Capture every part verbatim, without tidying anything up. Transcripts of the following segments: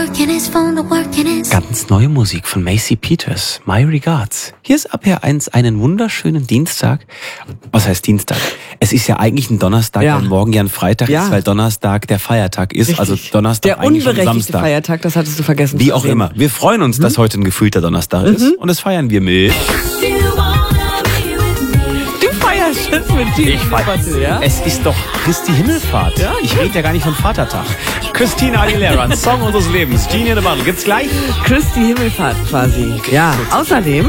Ganz neue Musik von Macy Peters, My Regards. Hier ist Ab H eins einen wunderschönen Dienstag. Was heißt Dienstag? Es ist ja eigentlich ein Donnerstag, ja. weil morgen ja ein Freitag ja. ist, weil Donnerstag der Feiertag ist. Richtig. Also Donnerstag der eigentlich unberechtigte schon Samstag. Feiertag, das hattest du vergessen. Wie auch immer. Wir freuen uns, mhm. dass heute ein gefühlter Donnerstag mhm. ist. Und das feiern wir mit... Mit ich weiß, ja? Es ist doch Christi Himmelfahrt. Ja? Ich rede ja gar nicht von Vatertag. Christina Aguilera, ein Song unseres Lebens. Genie in the Bottle. Gibt's gleich? Christi Himmelfahrt quasi. Ja, außerdem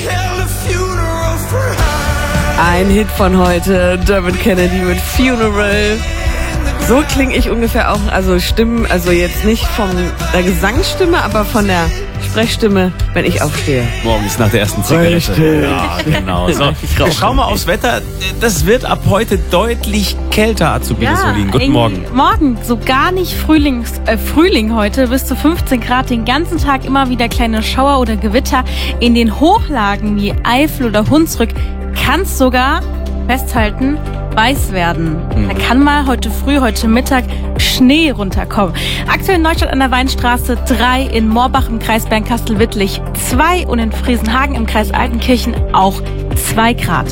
ein Hit von heute, Dermot Kennedy mit Funeral. So klinge ich ungefähr auch, also Stimmen, also jetzt nicht von der Gesangsstimme, aber von der Sprechstimme, wenn ich aufstehe. Morgens nach der ersten Zigarette. Ja, genau. So, wir schauen mal aufs Wetter. Das wird ab heute deutlich kälter, Azubine ja, Solin. Guten Morgen. Morgen, so gar nicht Frühlings, äh, Frühling heute, bis zu fünfzehn Grad, den ganzen Tag immer wieder kleine Schauer oder Gewitter. In den Hochlagen wie Eifel oder Hunsrück kann es sogar, festhalten, weiß werden. Da kann mal heute früh, heute Mittag Schnee runterkommen. Aktuell in Neustadt an der Weinstraße drei, in Morbach im Kreis Bernkastel-Wittlich zwei und in Friesenhagen im Kreis Altenkirchen auch zwei Grad.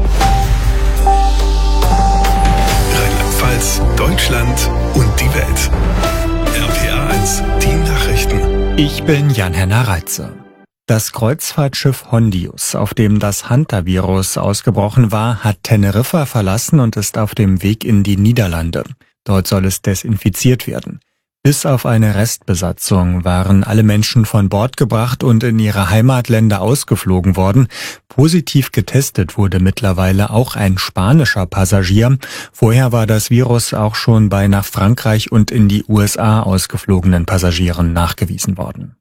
Rheinland-Pfalz, Deutschland und die Welt. R P R eins, die Nachrichten. Ich bin Jan-Henner Reitze. Das Kreuzfahrtschiff Hondius, auf dem das Hantavirus ausgebrochen war, hat Teneriffa verlassen und ist auf dem Weg in die Niederlande. Dort soll es desinfiziert werden. Bis auf eine Restbesatzung waren alle Menschen von Bord gebracht und in ihre Heimatländer ausgeflogen worden. Positiv getestet wurde mittlerweile auch ein spanischer Passagier. Vorher war das Virus auch schon bei nach Frankreich und in die U S A ausgeflogenen Passagieren nachgewiesen worden.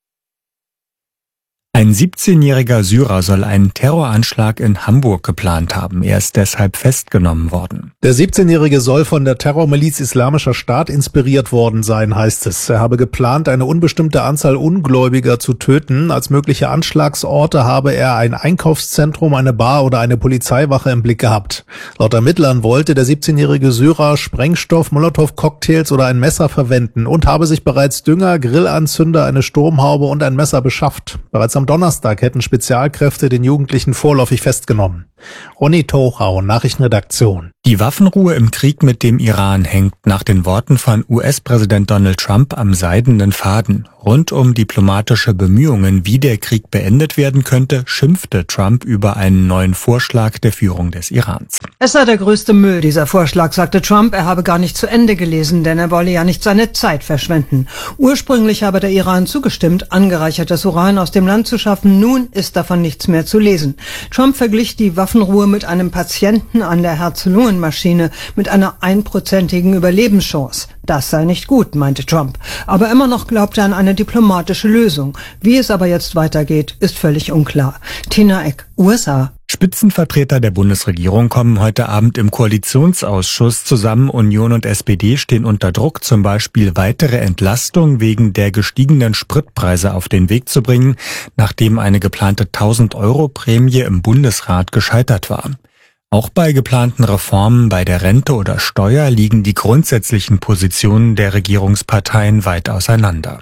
Ein siebzehnjähriger Syrer soll einen Terroranschlag in Hamburg geplant haben. Er ist deshalb festgenommen worden. Der siebzehnjährige soll von der Terrormiliz Islamischer Staat inspiriert worden sein, heißt es. Er habe geplant, eine unbestimmte Anzahl Ungläubiger zu töten. Als mögliche Anschlagsorte habe er ein Einkaufszentrum, eine Bar oder eine Polizeiwache im Blick gehabt. Laut Ermittlern wollte der siebzehnjährige Syrer Sprengstoff, Molotow-Cocktails oder ein Messer verwenden und habe sich bereits Dünger, Grillanzünder, eine Sturmhaube und ein Messer beschafft. Bereits am Donnerstag hätten Spezialkräfte den Jugendlichen vorläufig festgenommen. Ronny Tochau, Nachrichtenredaktion. Die Waffenruhe im Krieg mit dem Iran hängt nach den Worten von U S-Präsident Donald Trump am seidenen Faden. Rund um diplomatische Bemühungen, wie der Krieg beendet werden könnte, schimpfte Trump über einen neuen Vorschlag der Führung des Irans. Es sei der größte Müll, dieser Vorschlag, sagte Trump. Er habe gar nicht zu Ende gelesen, denn er wolle ja nicht seine Zeit verschwenden. Ursprünglich habe der Iran zugestimmt, angereichertes Uran aus dem Land zu schaffen. Nun ist davon nichts mehr zu lesen. Trump verglich die Waffenruhe mit einem Patienten an der Herz-Lungen-Maschine mit einer einprozentigen Überlebenschance. Das sei nicht gut, meinte Trump. Aber immer noch glaubt er an eine diplomatische Lösung. Wie es aber jetzt weitergeht, ist völlig unklar. Tina Eck, U S A. Spitzenvertreter der Bundesregierung kommen heute Abend im Koalitionsausschuss zusammen. Union und S P D stehen unter Druck, zum Beispiel weitere Entlastung wegen der gestiegenen Spritpreise auf den Weg zu bringen, nachdem eine geplante tausend-Euro-Prämie im Bundesrat gescheitert war. Auch bei geplanten Reformen bei der Rente oder Steuer liegen die grundsätzlichen Positionen der Regierungsparteien weit auseinander.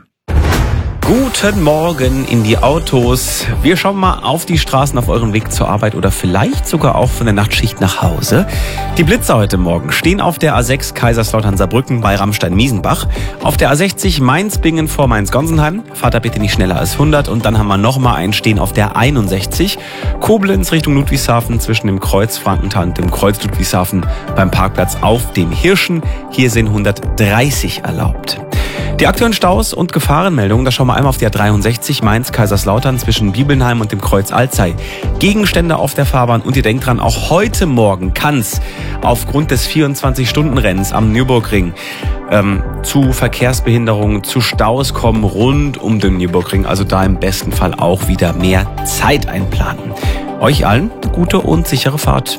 Guten Morgen in die Autos. Wir schauen mal auf die Straßen auf eurem Weg zur Arbeit oder vielleicht sogar auch von der Nachtschicht nach Hause. Die Blitzer heute Morgen stehen auf der A sechs Kaiserslautern-Saarbrücken bei Rammstein-Miesenbach, auf der A sechzig Mainz-Bingen vor Mainz-Gonsenheim. Fahrt da bitte nicht schneller als hundert und dann haben wir nochmal einen stehen auf der einundsechzig Koblenz Richtung Ludwigshafen zwischen dem Kreuz Frankenthal und dem Kreuz Ludwigshafen beim Parkplatz auf dem Hirschen. Hier sind hundertdreißig erlaubt. Die aktuellen Staus und Gefahrenmeldungen, da schauen wir einmal auf die A dreiundsechzig Mainz-Kaiserslautern zwischen Bibelnheim und dem Kreuz Alzey. Gegenstände auf der Fahrbahn und ihr denkt dran, auch heute Morgen kann es aufgrund des vierundzwanzig-Stunden-Rennens am Nürburgring ähm, zu Verkehrsbehinderungen, zu Staus kommen rund um den Nürburgring. Also da im besten Fall auch wieder mehr Zeit einplanen. Euch allen eine gute und sichere Fahrt.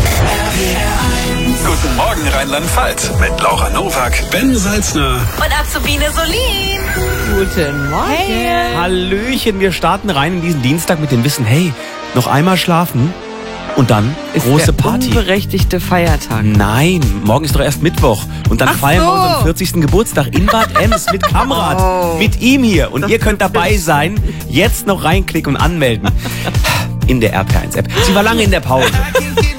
Guten Morgen Rheinland-Pfalz mit Laura Nowak, Ben Salzner und Azubine Solin. Guten Morgen. Hey. Hallöchen, wir starten rein in diesen Dienstag mit dem Wissen, hey, noch einmal schlafen Und dann ist große der Party. unberechtigte Feiertag. Nein, morgen ist doch erst Mittwoch. Und dann Ach feiern so. wir unseren vierzigsten Geburtstag in Bad Ems mit Kamrat. Oh. Mit ihm hier. Und ihr könnt dabei sein. Jetzt noch reinklicken und anmelden. In der R P eins App. Sie war lange in der Pause.